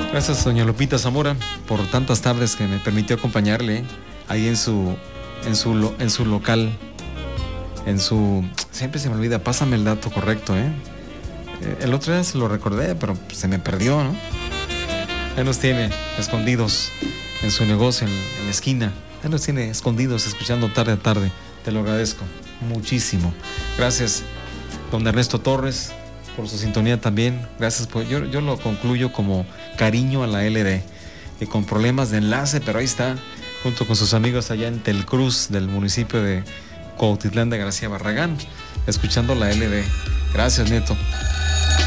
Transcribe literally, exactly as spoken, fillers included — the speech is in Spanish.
Gracias, doña Lupita Zamora, por tantas tardes que me permitió acompañarle ahí en su, en su, lo, en su local, en su... Siempre se me olvida, pásame el dato correcto, ¿eh? El otro día se lo recordé, pero se me perdió, ¿no? Ahí nos tiene escondidos en su negocio, en, en la esquina. Ahí nos tiene escondidos, escuchando tarde a tarde. Te lo agradezco muchísimo. Gracias, don Ernesto Torres, por su sintonía también. Gracias por... Yo, yo lo concluyo como cariño a la L D. Y con problemas de enlace, pero ahí está, junto con sus amigos allá en Telcruz, del municipio de Cuautitlán de García Barragán, escuchando la L D. Gracias, Nieto.